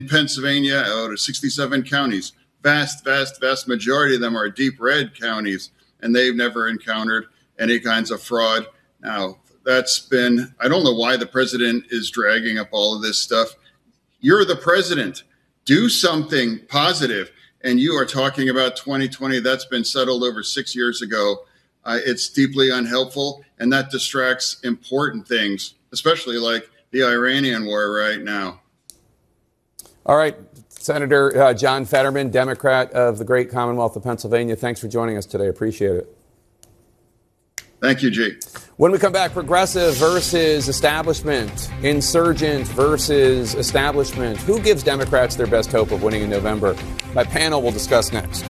Pennsylvania, out of 67 counties, vast majority of them are deep red counties, and they've never encountered any kinds of fraud. Now, I don't know why the president is dragging up all of this stuff. You're the president. Do something positive. And you are talking about 2020. That's been settled over 6 years ago. It's deeply unhelpful, and that distracts important things, especially like the Iranian war right now. All right. Senator John Fetterman, Democrat of the great Commonwealth of Pennsylvania. Thanks for joining us today. Appreciate it. Thank you, G. When we come back, progressive versus establishment, insurgent versus establishment. Who gives Democrats their best hope of winning in November? My panel will discuss next.